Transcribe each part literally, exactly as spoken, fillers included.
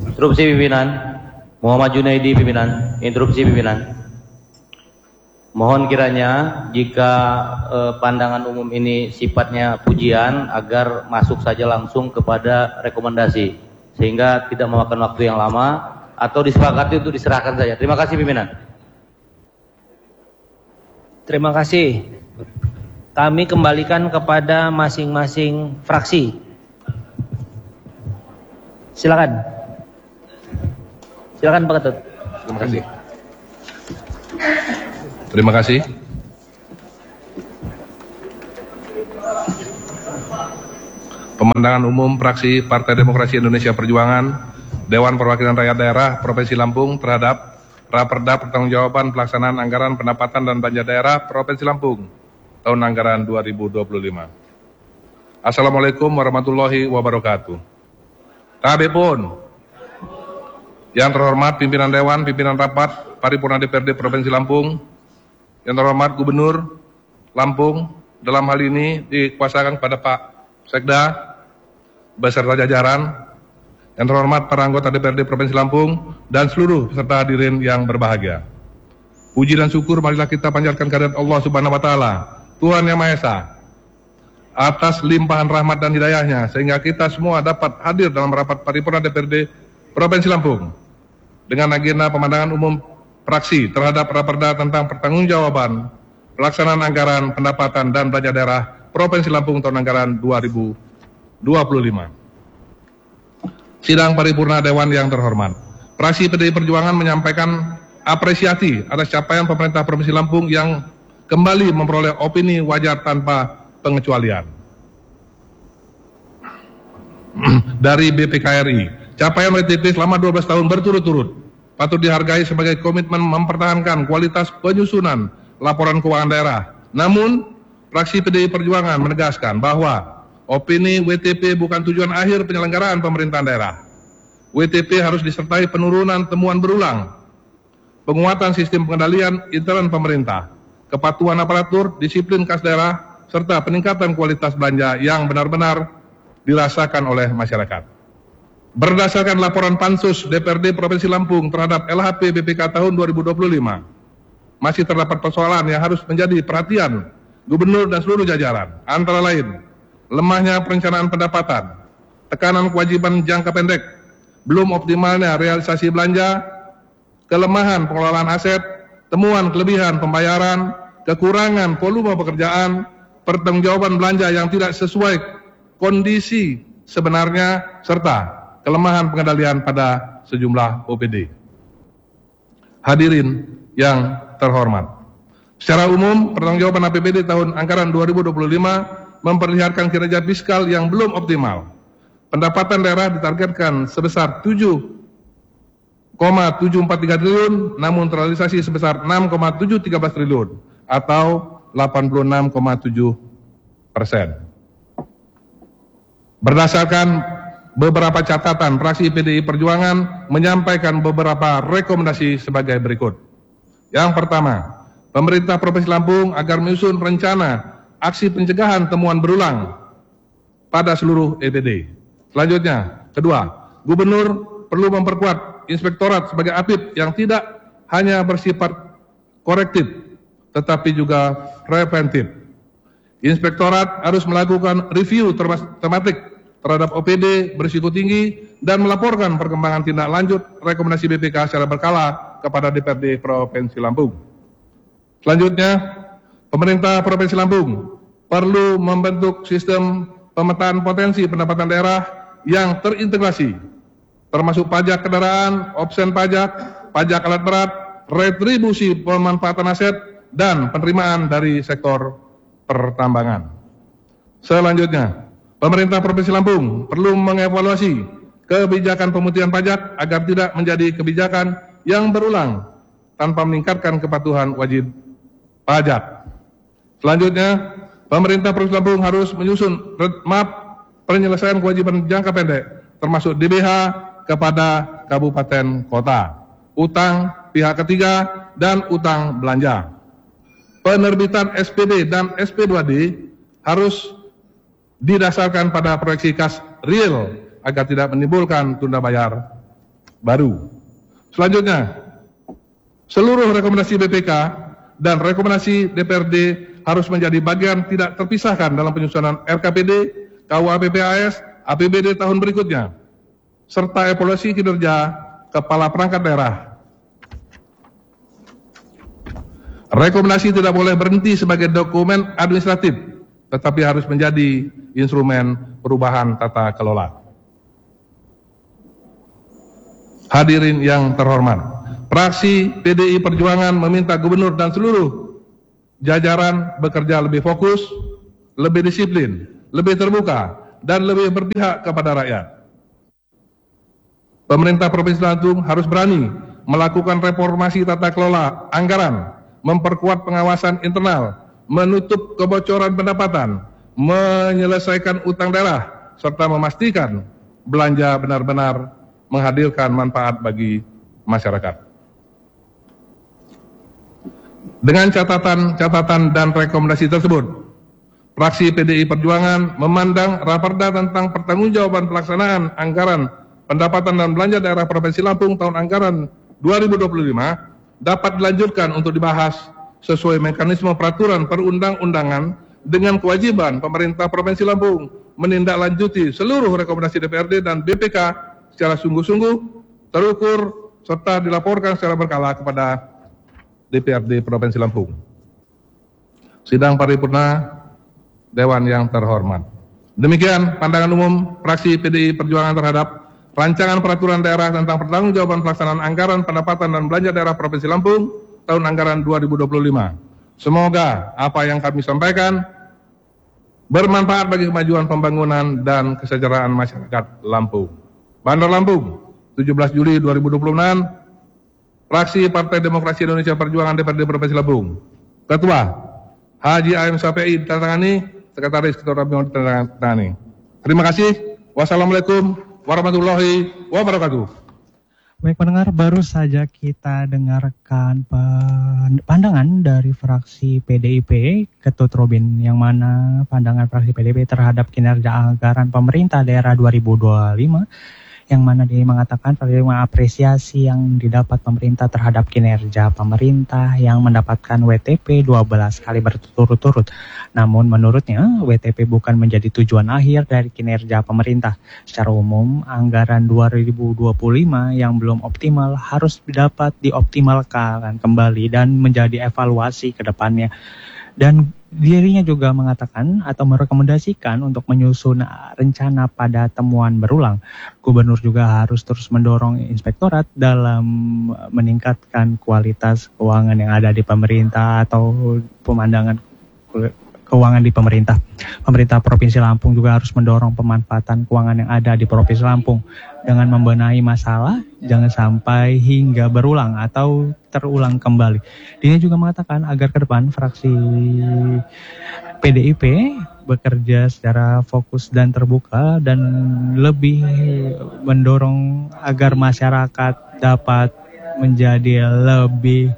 Instruksi pimpinan. Muhammad Junaidi pimpinan. Instruksi pimpinan. Mohon kiranya jika eh, pandangan umum ini sifatnya pujian, agar masuk saja langsung kepada rekomendasi, sehingga tidak memakan waktu yang lama, atau disepakati untuk diserahkan saja. Terima kasih pimpinan. Terima kasih. Kami kembalikan kepada masing-masing fraksi. Silakan. Silakan Pak Ketut. Terima kasih. Terima kasih. Pemandangan umum fraksi Partai Demokrasi Indonesia Perjuangan, Dewan Perwakilan Rakyat Daerah Provinsi Lampung terhadap Raperda Pertanggungjawaban Pelaksanaan Anggaran Pendapatan dan Belanja Daerah Provinsi Lampung tahun anggaran dua ribu dua puluh lima. Assalamualaikum warahmatullahi wabarakatuh. Tabipun, yang terhormat pimpinan Dewan, pimpinan Rapat Paripurna D P R D Provinsi Lampung, yang terhormat Gubernur Lampung, dalam hal ini dikuasakan kepada Pak Sekda beserta jajaran, yang terhormat para anggota D P R D Provinsi Lampung dan seluruh peserta hadirin yang berbahagia. Puji dan syukur marilah kita panjatkan kehadirat Allah Subhanahu wa taala, Tuhan Yang Maha Esa, atas limpahan rahmat dan hidayahnya sehingga kita semua dapat hadir dalam rapat paripurna D P R D Provinsi Lampung dengan agenda pemandangan umum fraksi terhadap Raperda tentang pertanggungjawaban pelaksanaan anggaran pendapatan dan belanja daerah Provinsi Lampung tahun anggaran dua ribu dua puluh lima. Sidang paripurna Dewan yang terhormat, fraksi P D I Perjuangan menyampaikan apresiasi atas capaian pemerintah Provinsi Lampung yang kembali memperoleh opini wajar tanpa pengecualian dari B P K R I. Capaian W T P selama dua belas tahun berturut-turut patut dihargai sebagai komitmen mempertahankan kualitas penyusunan laporan keuangan daerah. Namun, fraksi P D I Perjuangan menegaskan bahwa opini W T P bukan tujuan akhir penyelenggaraan pemerintahan daerah. W T P harus disertai penurunan temuan berulang, penguatan sistem pengendalian intern pemerintah, kepatuhan aparatur, disiplin kas daerah, serta peningkatan kualitas belanja yang benar-benar dirasakan oleh masyarakat. Berdasarkan laporan Pansus D P R D Provinsi Lampung terhadap L H P B P K tahun dua ribu dua puluh lima, masih terdapat persoalan yang harus menjadi perhatian Gubernur dan seluruh jajaran, antara lain lemahnya perencanaan pendapatan, tekanan kewajiban jangka pendek, belum optimalnya realisasi belanja, kelemahan pengelolaan aset, temuan kelebihan pembayaran, kekurangan volume pekerjaan, pertanggungjawaban belanja yang tidak sesuai kondisi sebenarnya, serta kelemahan pengendalian pada sejumlah O P D. Hadirin yang terhormat, secara umum pertanggungjawaban A P B D tahun anggaran dua ribu dua puluh lima memperlihatkan kinerja fiskal yang belum optimal. Pendapatan daerah ditargetkan sebesar tujuh koma tujuh empat tiga triliun, namun terrealisasi sebesar enam koma tujuh tiga triliun atau delapan puluh enam koma tujuh persen. Berdasarkan beberapa catatan, fraksi P D I Perjuangan menyampaikan beberapa rekomendasi sebagai berikut. Yang pertama, pemerintah Provinsi Lampung agar menyusun rencana aksi pencegahan temuan berulang pada seluruh E P D. Selanjutnya, kedua, Gubernur perlu memperkuat inspektorat sebagai apip yang tidak hanya bersifat korektif, tetapi juga preventif. Inspektorat harus melakukan review tematik terhadap O P D berisiko tinggi dan melaporkan perkembangan tindak lanjut rekomendasi B P K secara berkala kepada D P R D Provinsi Lampung. Selanjutnya, pemerintah Provinsi Lampung perlu membentuk sistem pemetaan potensi pendapatan daerah yang terintegrasi, termasuk pajak kendaraan, opsen pajak, pajak alat berat, retribusi pemanfaatan aset, dan penerimaan dari sektor pertambangan. Selanjutnya, pemerintah Provinsi Lampung perlu mengevaluasi kebijakan pemutihan pajak agar tidak menjadi kebijakan yang berulang tanpa meningkatkan kepatuhan wajib pajak. Selanjutnya, pemerintah Provinsi Lampung harus menyusun roadmap penyelesaian kewajiban jangka pendek, termasuk D B H kepada kabupaten kota, utang pihak ketiga, dan utang belanja. Penerbitan S P D dan S P dua D harus didasarkan pada proyeksi kas real agar tidak menimbulkan tunda bayar baru. Selanjutnya, seluruh rekomendasi B P K dan rekomendasi D P R D harus menjadi bagian tidak terpisahkan dalam penyusunan R K P D, K U A P P A S, A P B D tahun berikutnya, serta evaluasi kinerja kepala perangkat daerah. Rekomendasi tidak boleh berhenti sebagai dokumen administratif, tetapi harus menjadi instrumen perubahan tata kelola. Hadirin yang terhormat, fraksi P D I Perjuangan meminta gubernur dan seluruh jajaran bekerja lebih fokus, lebih disiplin, lebih terbuka, dan lebih berpihak kepada rakyat. Pemerintah Provinsi Lampung harus berani melakukan reformasi tata kelola anggaran, memperkuat pengawasan internal, menutup kebocoran pendapatan, menyelesaikan utang daerah, serta memastikan belanja benar-benar menghadirkan manfaat bagi masyarakat. Dengan catatan-catatan dan rekomendasi tersebut, fraksi P D I Perjuangan memandang Raperda tentang pertanggungjawaban pelaksanaan anggaran pendapatan dan belanja daerah Provinsi Lampung tahun anggaran dua ribu dua puluh lima dapat dilanjutkan untuk dibahas sesuai mekanisme peraturan perundang-undangan dengan kewajiban pemerintah Provinsi Lampung menindaklanjuti seluruh rekomendasi D P R D dan B P K secara sungguh-sungguh, terukur, serta dilaporkan secara berkala kepada D P R D Provinsi Lampung. Sidang paripurna Dewan yang terhormat. Demikian pandangan umum fraksi P D I Perjuangan terhadap rancangan peraturan daerah tentang pertanggungjawaban pelaksanaan anggaran pendapatan dan belanja daerah Provinsi Lampung tahun anggaran dua ribu dua puluh lima. Semoga apa yang kami sampaikan bermanfaat bagi kemajuan pembangunan dan kesejahteraan masyarakat Lampung. Bandar Lampung, tujuh belas Juli dua ribu dua puluh enam, fraksi Partai Demokrasi Indonesia Perjuangan D P R D Provinsi Lampung. Ketua, Haji A M Syafi'i ditandatangani, Sekretaris Ketua Rabiul ditandatangani. Terima kasih. Wassalamualaikum warahmatullahi wabarakatuh. Baik pendengar, baru saja kita dengarkan pandangan dari fraksi P D I P, Ketut Robin, yang mana pandangan fraksi P D I P terhadap kinerja anggaran pemerintah daerah dua ribu dua puluh lima, yang mana dia mengatakan mengapresiasi yang didapat pemerintah terhadap kinerja pemerintah yang mendapatkan W T P dua belas kali berturut-turut. Namun menurutnya W T P bukan menjadi tujuan akhir dari kinerja pemerintah. Secara umum, anggaran dua ribu dua puluh lima yang belum optimal harus dapat dioptimalkan kembali dan menjadi evaluasi ke depannya. Dan dirinya juga mengatakan atau merekomendasikan untuk menyusun rencana pada temuan berulang. Gubernur juga harus terus mendorong inspektorat dalam meningkatkan kualitas keuangan yang ada di pemerintah atau pemandangan keuangan di pemerintah. Pemerintah Provinsi Lampung juga harus mendorong pemanfaatan keuangan yang ada di Provinsi Lampung dengan membenahi masalah jangan sampai hingga berulang atau terulang kembali. Dia juga mengatakan agar ke depan fraksi P D I P bekerja secara fokus dan terbuka dan lebih mendorong agar masyarakat dapat menjadi lebih,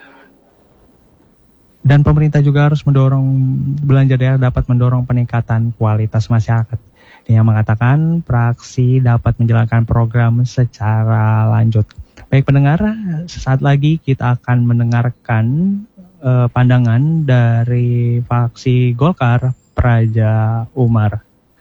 dan pemerintah juga harus mendorong belanja daerah dapat mendorong peningkatan kualitas masyarakat. Dia mengatakan fraksi dapat menjalankan program secara lanjut. Baik pendengar, sesaat lagi kita akan mendengarkan uh, pandangan dari fraksi Golkar, Praja Umar.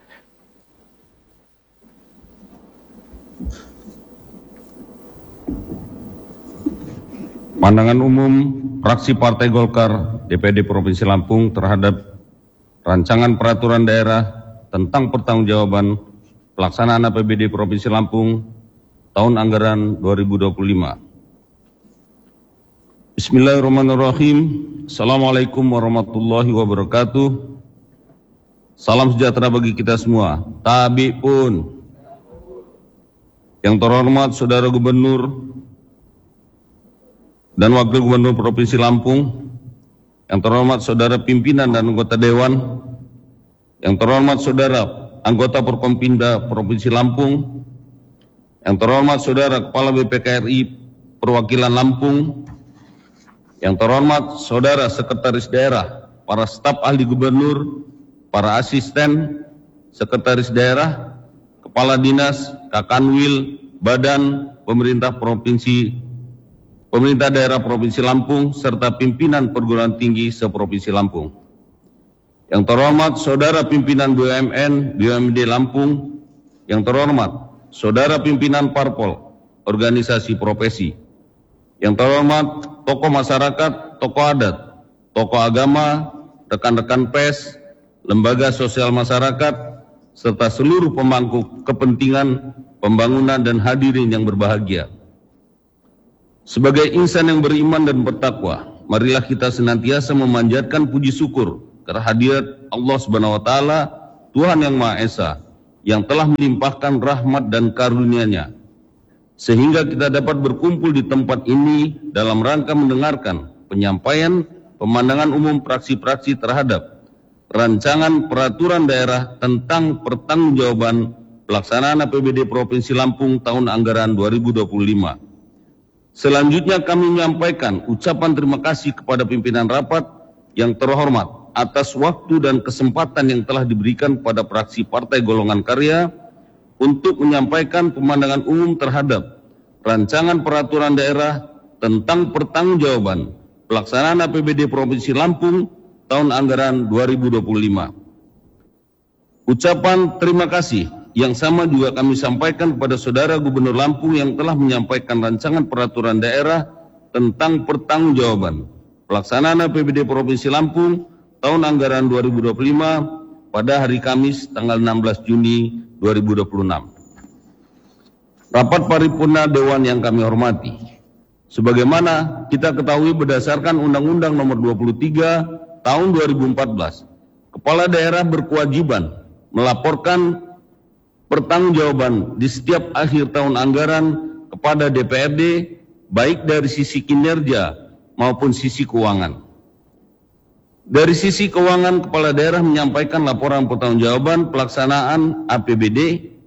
Pandangan umum fraksi Partai Golkar D P R D Provinsi Lampung terhadap rancangan peraturan daerah tentang pertanggungjawaban pelaksanaan A P B D Provinsi Lampung tahun anggaran dua ribu dua puluh lima. Bismillahirrahmanirrahim. Assalamualaikum warahmatullahi wabarakatuh. Salam sejahtera bagi kita semua. Tabi pun. Yang terhormat Saudara Gubernur dan Wakil Gubernur Provinsi Lampung, yang terhormat Saudara Pimpinan dan Anggota Dewan, yang terhormat Saudara Anggota Forkompinda Provinsi Lampung, yang terhormat Saudara Kepala B P K R I Perwakilan Lampung, yang terhormat Saudara Sekretaris Daerah, para staf ahli gubernur, para asisten Sekretaris Daerah, Kepala Dinas, Kakanwil, badan pemerintah provinsi, pemerintah daerah Provinsi Lampung, serta pimpinan perguruan tinggi se-Provinsi Lampung. Yang terhormat Saudara Pimpinan B U M N B U M D Lampung, yang terhormat Saudara Pimpinan Parpol, organisasi profesi, yang terhormat tokoh masyarakat, tokoh adat, tokoh agama, rekan-rekan pers, lembaga sosial masyarakat, serta seluruh pemangku kepentingan pembangunan dan hadirin yang berbahagia. Sebagai insan yang beriman dan bertakwa, marilah kita senantiasa memanjatkan puji syukur kehadirat Allah Subhanahu wa taala, Tuhan yang Maha Esa, yang telah melimpahkan rahmat dan karunia-Nya sehingga kita dapat berkumpul di tempat ini dalam rangka mendengarkan penyampaian pemandangan umum praksi-praksi terhadap rancangan peraturan daerah tentang pertanggungjawaban pelaksanaan A P B D Provinsi Lampung tahun anggaran dua ribu dua puluh lima. Selanjutnya kami menyampaikan ucapan terima kasih kepada pimpinan rapat yang terhormat atas waktu dan kesempatan yang telah diberikan kepada praksi Partai Golongan Karya untuk menyampaikan pemandangan umum terhadap rancangan peraturan daerah tentang pertanggungjawaban pelaksanaan A P B D Provinsi Lampung tahun anggaran dua ribu dua puluh lima. Ucapan terima kasih yang sama juga kami sampaikan kepada Saudara Gubernur Lampung yang telah menyampaikan rancangan peraturan daerah tentang pertanggungjawaban pelaksanaan A P B D Provinsi Lampung tahun anggaran dua ribu dua puluh lima pada hari Kamis tanggal enam belas Juni dua ribu dua puluh enam. Rapat paripurna Dewan yang kami hormati, sebagaimana kita ketahui berdasarkan Undang-Undang Nomor dua puluh tiga Tahun dua ribu empat belas, kepala daerah berkewajiban melaporkan pertanggungjawaban di setiap akhir tahun anggaran kepada D P R D, baik dari sisi kinerja maupun sisi keuangan. Dari sisi keuangan, kepala daerah menyampaikan laporan pertanggungjawaban pelaksanaan A P B D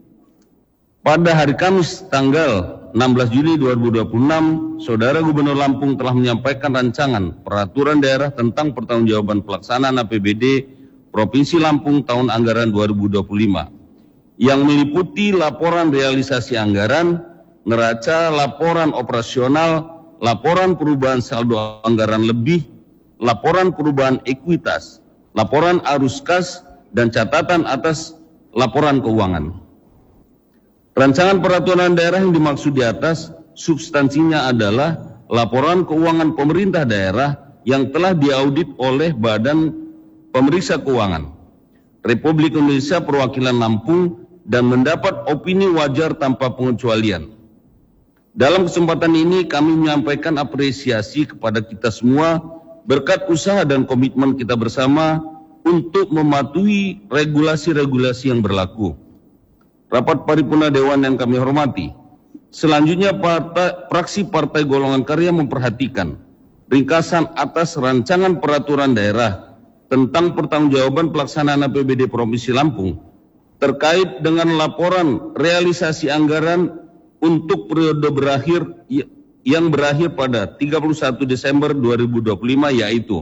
pada hari Kamis tanggal enam belas Juli dua ribu dua puluh enam. Saudara Gubernur Lampung telah menyampaikan rancangan peraturan daerah tentang pertanggungjawaban pelaksanaan A P B D Provinsi Lampung tahun anggaran dua ribu dua puluh lima yang meliputi laporan realisasi anggaran, neraca, laporan operasional, laporan perubahan saldo anggaran lebih, laporan perubahan ekuitas, laporan arus kas, dan catatan atas laporan keuangan. Rancangan peraturan daerah yang dimaksud di atas substansinya adalah laporan keuangan pemerintah daerah yang telah diaudit oleh Badan Pemeriksa Keuangan Republik Indonesia Perwakilan Lampung dan mendapat opini wajar tanpa pengecualian. Dalam kesempatan ini kami menyampaikan apresiasi kepada kita semua berkat usaha dan komitmen kita bersama untuk mematuhi regulasi-regulasi yang berlaku. Rapat paripurna Dewan yang kami hormati, selanjutnya partai, fraksi Partai Golongan Karya memperhatikan ringkasan atas rancangan peraturan daerah tentang pertanggungjawaban pelaksanaan A P B D Provinsi Lampung terkait dengan laporan realisasi anggaran untuk periode berakhir yang berakhir pada tiga puluh satu Desember dua ribu dua puluh lima, yaitu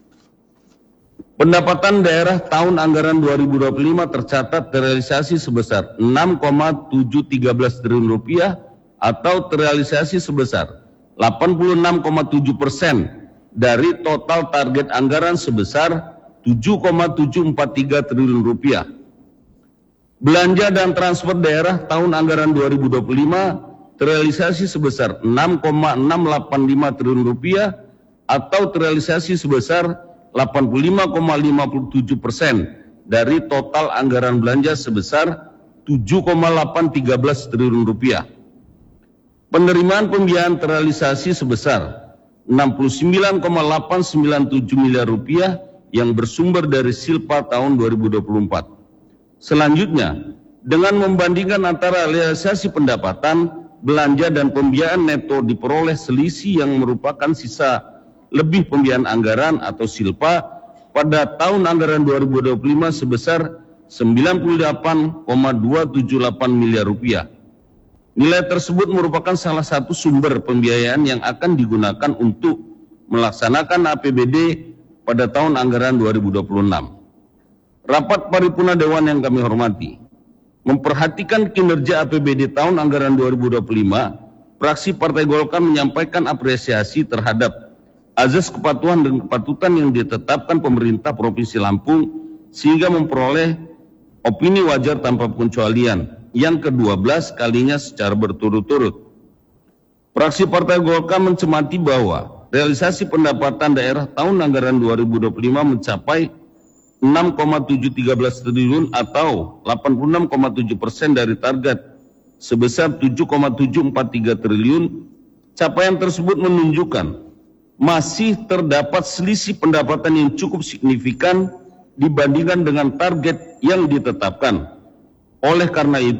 pendapatan daerah tahun anggaran dua ribu dua puluh lima tercatat terrealisasi sebesar enam koma tujuh tiga belas triliun rupiah atau terrealisasi sebesar delapan puluh enam koma tujuh persen dari total target anggaran sebesar tujuh koma tujuh empat tiga triliun rupiah. Belanja dan transfer daerah tahun anggaran dua ribu dua puluh lima terrealisasi sebesar enam koma enam delapan lima triliun rupiah atau terrealisasi sebesar delapan puluh lima koma lima tujuh persen dari total anggaran belanja sebesar tujuh koma delapan tiga belas triliun rupiah. Penerimaan pembiayaan terrealisasi sebesar enam puluh sembilan koma delapan sembilan tujuh miliar rupiah yang bersumber dari Silpa tahun dua ribu dua puluh empat. Selanjutnya, dengan membandingkan antara realisasi pendapatan, belanja dan pembiayaan neto diperoleh selisih yang merupakan sisa lebih pembiayaan anggaran atau Silpa pada tahun anggaran dua ribu dua puluh lima sebesar sembilan puluh delapan koma dua tujuh delapan miliar rupiah. Nilai tersebut merupakan salah satu sumber pembiayaan yang akan digunakan untuk melaksanakan A P B D pada tahun anggaran dua ribu dua puluh enam. Rapat paripurna Dewan yang kami hormati, memperhatikan kinerja A P B D tahun anggaran dua ribu dua puluh lima, fraksi Partai Golkar menyampaikan apresiasi terhadap azas kepatuhan dan kepatutan yang ditetapkan pemerintah Provinsi Lampung sehingga memperoleh opini wajar tanpa pengecualian yang kedua belas kalinya secara berturut-turut. Fraksi Partai Golkar mencermati bahwa realisasi pendapatan daerah tahun anggaran dua ribu dua puluh lima mencapai enam koma tujuh tiga belas triliun atau delapan puluh enam koma tujuh persen dari target sebesar tujuh koma tujuh empat tiga triliun. Capaian tersebut menunjukkan masih terdapat selisih pendapatan yang cukup signifikan dibandingkan dengan target yang ditetapkan. Oleh karena itu,